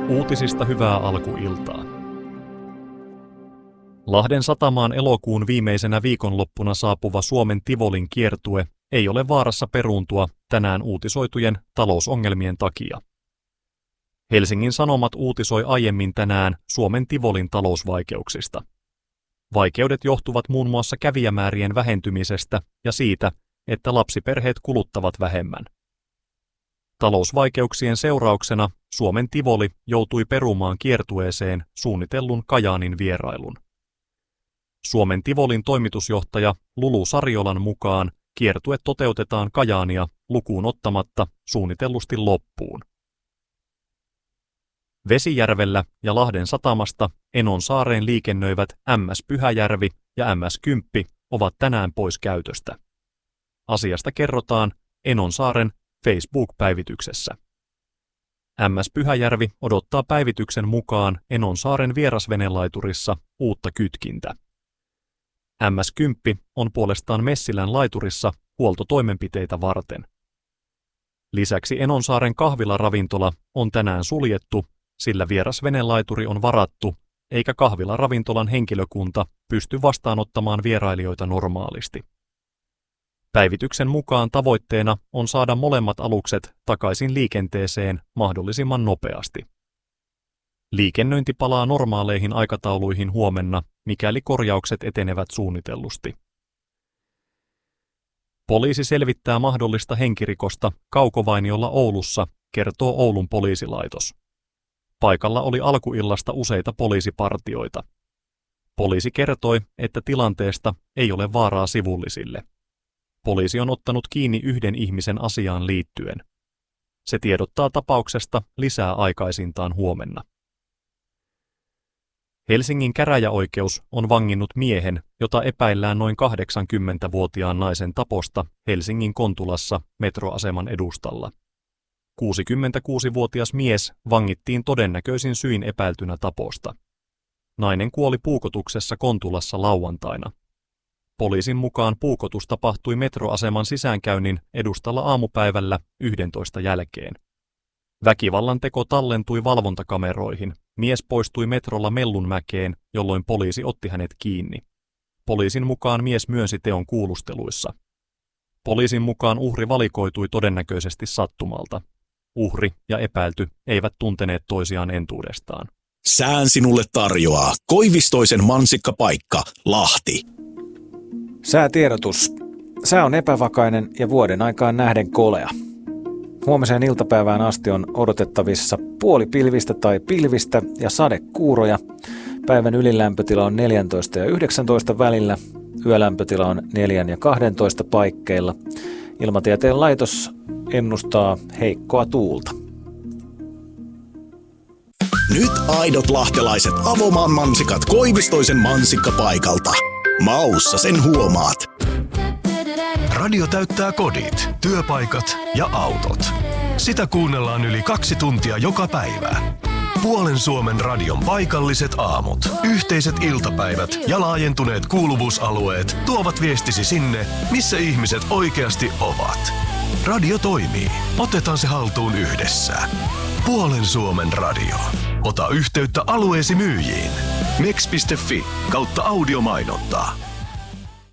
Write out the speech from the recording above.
Uutisista hyvää alkuiltaa. Lahden satamaan elokuun viimeisenä viikonloppuna saapuva Suomen Tivolin kiertue ei ole vaarassa peruuntua tänään uutisoitujen talousongelmien takia. Helsingin Sanomat uutisoi aiemmin tänään Suomen Tivolin talousvaikeuksista. Vaikeudet johtuvat muun muassa kävijämäärien vähentymisestä ja siitä, että lapsiperheet kuluttavat vähemmän. Talousvaikeuksien seurauksena Suomen Tivoli joutui perumaan kiertueeseen suunnitellun Kajaanin vierailun. Suomen Tivolin toimitusjohtaja Lulu Sariolan mukaan kiertue toteutetaan Kajaania lukuun ottamatta suunnitellusti loppuun. Vesijärvellä ja Lahden satamasta Enonsaareen liikennöivät MS Pyhäjärvi ja MS Kymppi ovat tänään pois käytöstä. Asiasta kerrotaan Enonsaaren Facebook-päivityksessä. MS Pyhäjärvi odottaa päivityksen mukaan Enonsaaren vierasvenelaiturissa uutta kytkintä. MS Kymppi on puolestaan Messilän laiturissa huoltotoimenpiteitä varten. Lisäksi Enonsaaren kahvilaravintola on tänään suljettu, sillä vierasvenelaituri on varattu, eikä kahvilaravintolan henkilökunta pysty vastaanottamaan vierailijoita normaalisti. Päivityksen mukaan tavoitteena on saada molemmat alukset takaisin liikenteeseen mahdollisimman nopeasti. Liikennöinti palaa normaaleihin aikatauluihin huomenna, mikäli korjaukset etenevät suunnitellusti. Poliisi selvittää mahdollista henkirikosta Kaukovainiolla Oulussa, kertoo Oulun poliisilaitos. Paikalla oli alkuillasta useita poliisipartioita. Poliisi kertoi, että tilanteesta ei ole vaaraa sivullisille. Poliisi on ottanut kiinni yhden ihmisen asiaan liittyen. Se tiedottaa tapauksesta lisää aikaisintaan huomenna. Helsingin käräjäoikeus on vanginnut miehen, jota epäillään noin 80-vuotiaan naisen taposta Helsingin Kontulassa metroaseman edustalla. 66-vuotias mies vangittiin todennäköisin syin epäiltynä taposta. Nainen kuoli puukotuksessa Kontulassa lauantaina. Poliisin mukaan puukotus tapahtui metroaseman sisäänkäynnin edustalla aamupäivällä 11 jälkeen. Väkivallan teko tallentui valvontakameroihin. Mies poistui metrolla Mellunmäkeen, jolloin poliisi otti hänet kiinni. Poliisin mukaan mies myönsi teon kuulusteluissa. Poliisin mukaan uhri valikoitui todennäköisesti sattumalta. Uhri ja epäilty eivät tunteneet toisiaan entuudestaan. Sään sinulle tarjoaa Koivistoisen mansikkapaikka, Lahti. Säätiedotus. Sää on epävakainen ja vuoden aikaan nähden kolea. Huomiseen iltapäivään asti on odotettavissa puolipilvistä tai pilvistä ja sadekuuroja. Päivän ylilämpötila on 14 ja 19 välillä. Yölämpötila on 4 ja 12 paikkeilla. Ilmatieteen laitos ennustaa heikkoa tuulta. Nyt aidot lahtelaiset Avomaan mansikat Koivistoisen mansikkapaikalta. Maussa sen huomaat. Radio täyttää kodit, työpaikat ja autot. Sitä kuunnellaan yli 2 tuntia joka päivä. Puolen Suomen radion paikalliset aamut, yhteiset iltapäivät ja laajentuneet kuuluvuusalueet tuovat viestisi sinne, missä ihmiset oikeasti ovat. Radio toimii. Otetaan se haltuun yhdessä. Puolen Suomen radio. Ota yhteyttä alueesi myyjiin. mex.fi/audiomainontaa.